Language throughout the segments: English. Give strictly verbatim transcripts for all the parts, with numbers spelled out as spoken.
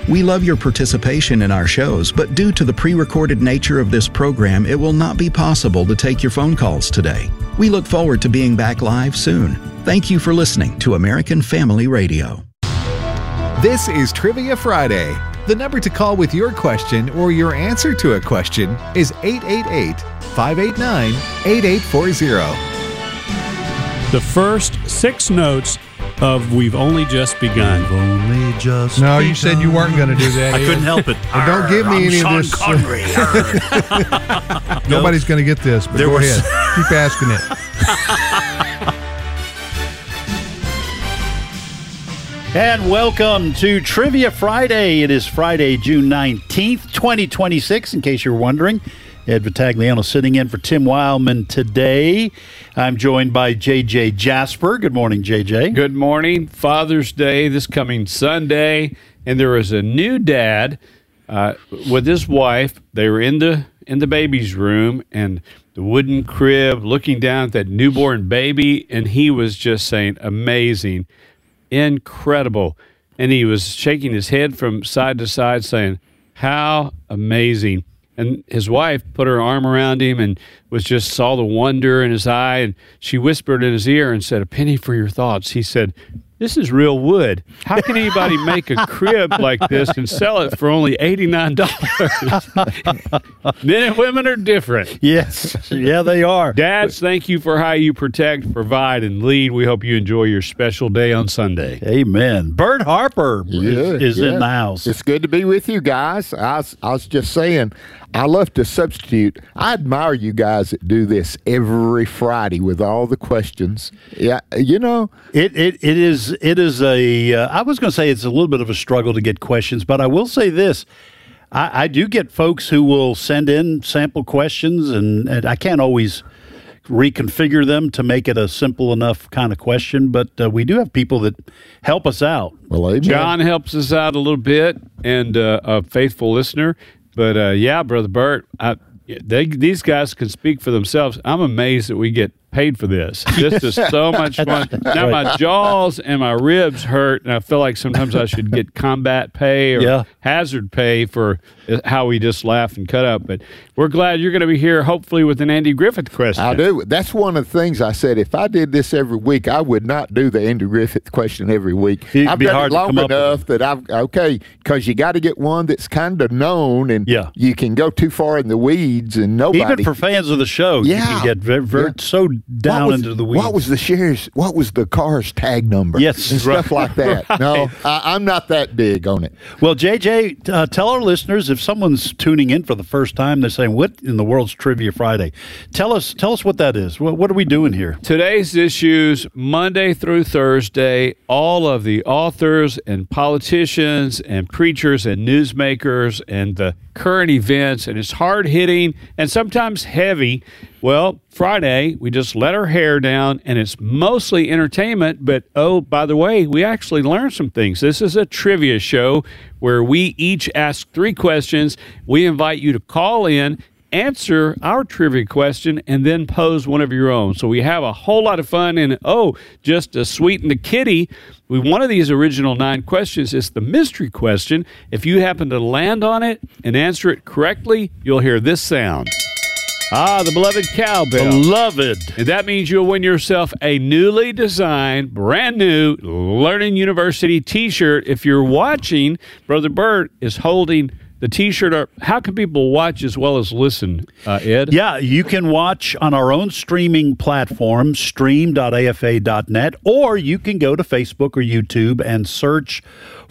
We love your participation in our shows, but due to the pre-recorded nature of this program, it will not be possible to take your phone calls today. We look forward to being back live soon. Thank you for listening to American Family Radio. This is Trivia Friday. The number to call with your question or your answer to a question is eight eight eight, five eight nine, eight eight four zero. The first six notes of We've Only Just Begun. We've only just No, begun. you said you weren't going to do that. I couldn't help it. Well, don't give me I'm any Sean of this. Connery. Nobody's going to get this, but There go was- ahead. Keep asking it. And welcome to Trivia Friday. It is Friday, June nineteenth, twenty twenty-six, in case you're wondering. Ed Vitagliano sitting in for Tim Wildman today. I'm joined by J J Jasper. Good morning, J J. Good morning. Father's Day this coming Sunday, and there was a new dad uh, with his wife. They were in the in the baby's room and the wooden crib, looking down at that newborn baby, and he was just saying, "Amazing, incredible," and he was shaking his head from side to side, saying, "How amazing." And his wife put her arm around him and was just saw the wonder in his eye. And she whispered in his ear and said, "A penny for your thoughts." He said, "This is real wood. How can anybody make a crib like this and sell it for only eighty-nine dollars? Men and women are different. Yes, yeah, they are. Dads, thank you for how you protect, provide, and lead. We hope you enjoy your special day on Sunday. Amen. Bert Harper Yeah, is, is yeah. in the house. It's good to be with you guys. I was, I was just saying, I love to substitute. I admire you guys that do this every Friday with all the questions. Yeah, you know. It it it is it is a. Uh, I was going to say it's a little bit of a struggle to get questions, but I will say this: I, I do get folks who will send in sample questions, and, and I can't always reconfigure them to make it a simple enough kind of question. But uh, we do have people that help us out. Well, amen. John helps us out a little bit, and uh, a faithful listener. But, uh, yeah, Brother Bert, I, they, these guys can speak for themselves. I'm amazed that we get paid for this. This is so much fun. Now my jaws and my ribs hurt, and I feel like sometimes I should get combat pay or Yeah. hazard pay for how we just laugh and cut up. But we're glad you're going to be here, hopefully, with an Andy Griffith question. I do. That's one of the things I said. If I did this every week, I would not do the Andy Griffith question every week. It'd I've be done hard it to long come up enough that I've, okay, because you got to get one that's kind of known, and Yeah. you can go too far in the weeds, and nobody. Even for fans of the show, you Yeah. can get very, very, Yeah. so down what was, into the weeds. What was the shares? What was the car's tag number? Yes, and stuff like that. No, I, I'm not that big on it. Well, J J, uh, tell our listeners, if someone's tuning in for the first time, they're saying, "What in the world's Trivia Friday?" Tell us, tell us what that is. What, what are we doing here? Today's issues, Monday through Thursday, all of the authors and politicians and preachers and newsmakers and the current events, and it's hard-hitting and sometimes heavy. Well, Friday, we just let our hair down, and it's mostly entertainment, but, oh, by the way, we actually learned some things. This is a trivia show where we each ask three questions. We invite you to call in, answer our trivia question, and then pose one of your own. So we have a whole lot of fun. And, oh, just to sweeten the kitty, we, one of these original nine questions is the mystery question. If you happen to land on it and answer it correctly, you'll hear this sound. Ah, the beloved cowbell. Beloved. And that means you'll win yourself a newly designed, brand new Learning University t-shirt. If you're watching, Brother Bert is holding the t-shirt up. How can people watch as well as listen, uh, Ed? Yeah, you can watch on our own streaming platform, stream dot a f a dot net, or you can go to Facebook or YouTube and search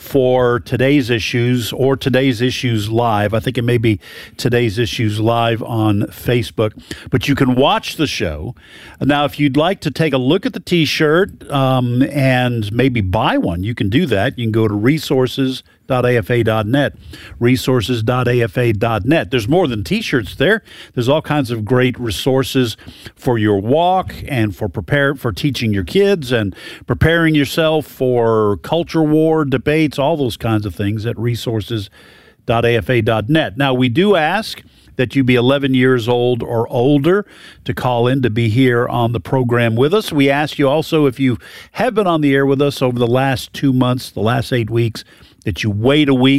for Today's Issues or Today's Issues Live. I think it may be Today's Issues Live on Facebook. But you can watch the show. Now, if you'd like to take a look at the T-shirt um, and maybe buy one, you can do that. You can go to resources dot a f a dot net, resources dot a f a dot net. There's more than T-shirts there. There's all kinds of great resources for your walk and for prepare for teaching your kids and preparing yourself for culture war debates, all those kinds of things at resources dot a f a dot net. Now, we do ask that you be eleven years old or older to call in to be here on the program with us. We ask you also, if you have been on the air with us over the last two months, the last eight weeks, that you wait a week